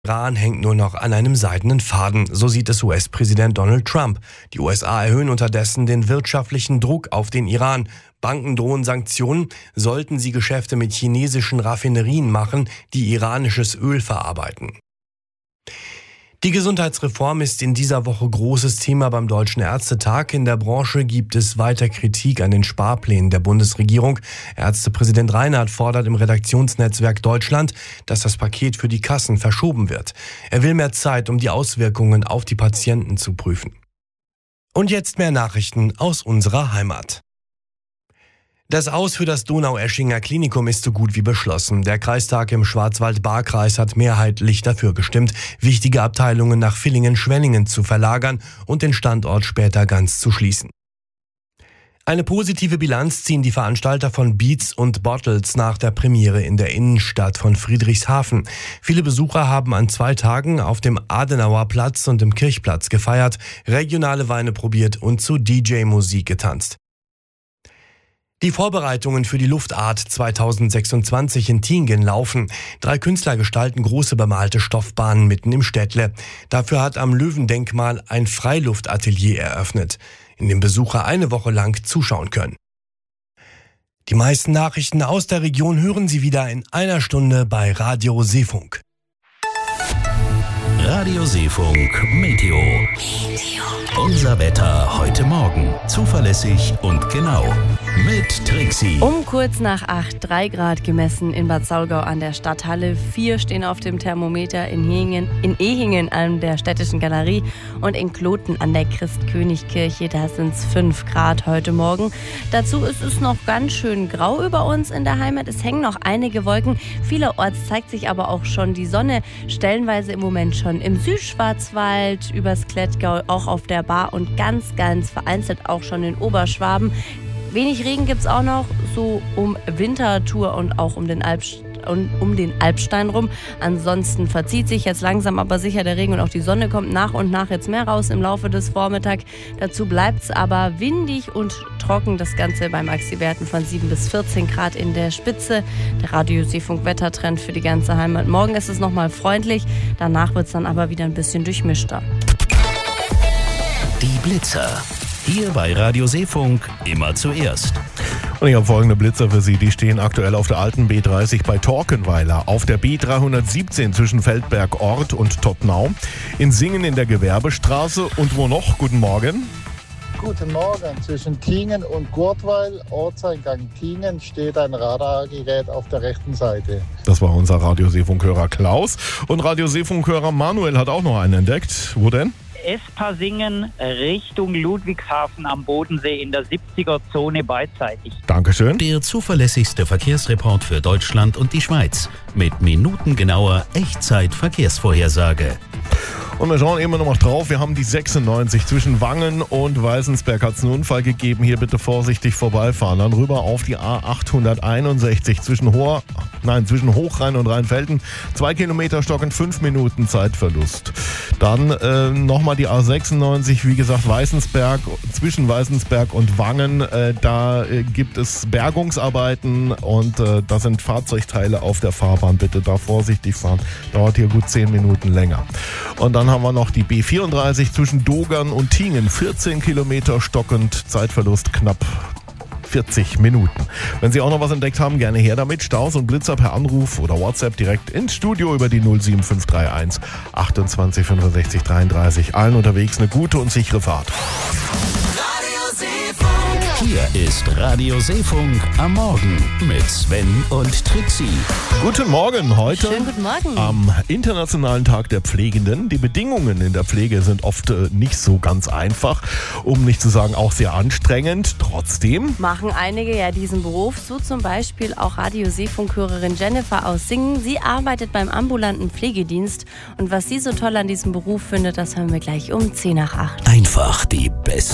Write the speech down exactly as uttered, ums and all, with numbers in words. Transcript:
Iran hängt nur noch an einem seidenen Faden, so sieht es U S-Präsident Donald Trump. Die U S A erhöhen unterdessen den wirtschaftlichen Druck auf den Iran. Banken drohen Sanktionen, sollten sie Geschäfte mit chinesischen Raffinerien machen, die iranisches Öl verarbeiten. Die Gesundheitsreform ist in dieser Woche großes Thema beim Deutschen Ärztetag. In der Branche gibt es weiter Kritik an den Sparplänen der Bundesregierung. Ärztepräsident Reinhardt fordert im Redaktionsnetzwerk Deutschland, dass das Paket für die Kassen verschoben wird. Er will mehr Zeit, um die Auswirkungen auf die Patienten zu prüfen. Und jetzt mehr Nachrichten aus unserer Heimat. Das Aus für das Donaueschinger Klinikum ist so gut wie beschlossen. Der Kreistag im Schwarzwald-Baar-Kreis hat mehrheitlich dafür gestimmt, wichtige Abteilungen nach Villingen-Schwenningen zu verlagern und den Standort später ganz zu schließen. Eine positive Bilanz ziehen die Veranstalter von Beats und Bottles nach der Premiere in der Innenstadt von Friedrichshafen. Viele Besucher haben an zwei Tagen auf dem Adenauerplatz und im Kirchplatz gefeiert, regionale Weine probiert und zu D J-Musik getanzt. Die Vorbereitungen für die Luftart zweitausendsechsundzwanzig in Tiengen laufen. Drei Künstler gestalten große bemalte Stoffbahnen mitten im Städtle. Dafür hat am Löwendenkmal ein Freiluftatelier eröffnet, in dem Besucher eine Woche lang zuschauen können. Die meisten Nachrichten aus der Region hören Sie wieder in einer Stunde bei Radio Seefunk. Radio Seefunk Meteo. Unser Wetter heute Morgen. Zuverlässig und genau. Mit Trixie. Um kurz nach acht, drei Grad gemessen in Bad Saulgau an der Stadthalle. Vier stehen auf dem Thermometer in Ehingen, in Ehingen an der Städtischen Galerie und in Kloten an der Christkönigkirche. Da sind es fünf Grad heute Morgen. Dazu ist es noch ganz schön grau über uns in der Heimat. Es hängen noch einige Wolken. Vielerorts zeigt sich aber auch schon die Sonne. Stellenweise im Moment schon im Südschwarzwald, übers Klettgau, auch auf der Baar und ganz, ganz vereinzelt auch schon in Oberschwaben. Wenig Regen gibt es auch noch, so um Winterthur und auch um den, Alp, um den Alpstein rum. Ansonsten verzieht sich jetzt langsam aber sicher der Regen und auch die Sonne kommt nach und nach jetzt mehr raus im Laufe des Vormittags. Dazu bleibt es aber windig und trocken. Das Ganze bei Maxi-Werten von sieben bis vierzehn Grad in der Spitze. Der Radio Seefunk Wettertrend für die ganze Heimat. Morgen ist es nochmal freundlich, danach wird es dann aber wieder ein bisschen durchmischter. Die Blitzer. Hier bei Radio Seefunk immer zuerst. Und ich habe folgende Blitzer für Sie. Die stehen aktuell auf der alten B dreißig bei Torkenweiler, auf der B dreihundertsiebzehn zwischen Feldberg Ort und Tottnau, in Singen in der Gewerbestraße und wo noch? Guten Morgen. Guten Morgen. Zwischen Tiengen und Gurtweil, Ortseingang Tiengen, steht ein Radargerät auf der rechten Seite. Das war unser Radio Seefunk-Hörer Klaus. Und Radio Seefunk-Hörer Manuel hat auch noch einen entdeckt. Wo denn? Espasingen Richtung Ludwigshafen am Bodensee in der siebziger-Zone beidseitig. Dankeschön. Der zuverlässigste Verkehrsreport für Deutschland und die Schweiz mit minutengenauer Echtzeit-Verkehrsvorhersage. Und wir schauen immer noch mal drauf. Wir haben die sechsundneunzig zwischen Wangen und Weißensberg. Hat es einen Unfall gegeben. Hier bitte vorsichtig vorbeifahren. Dann rüber auf die A achthunderteinundsechzig zwischen, Hoher, nein, zwischen Hochrhein und Rheinfelden. Zwei Kilometer stockend, fünf Minuten Zeitverlust. Dann äh, nochmal die A sechsundneunzig, wie gesagt, Weißensberg, zwischen Weißensberg und Wangen. Äh, da äh, gibt es Bergungsarbeiten und äh, da sind Fahrzeugteile auf der Fahrbahn. Bitte da vorsichtig fahren. Dauert hier gut zehn Minuten länger. Und dann haben wir noch die B vierunddreißig zwischen Dogern und Tiengen. vierzehn Kilometer stockend, Zeitverlust knapp vierzig Minuten. Wenn Sie auch noch was entdeckt haben, gerne her damit. Staus und Blitzer per Anruf oder WhatsApp direkt ins Studio über die null sieben fünf drei eins achtundzwanzig fünfundsechzig dreiunddreißig. Allen unterwegs eine gute und sichere Fahrt. Hier ist Radio Seefunk am Morgen mit Sven und Trixie. Guten Morgen, heute Schönen guten Morgen. Am Internationalen Tag der Pflegenden. Die Bedingungen in der Pflege sind oft äh, nicht so ganz einfach, um nicht zu sagen auch sehr anstrengend. Trotzdem machen einige ja diesen Beruf, so zum Beispiel auch Radio Seefunk-Hörerin Jennifer aus Singen. Sie arbeitet beim ambulanten Pflegedienst und was sie so toll an diesem Beruf findet, das hören wir gleich um zehn nach acht. Einfach die beste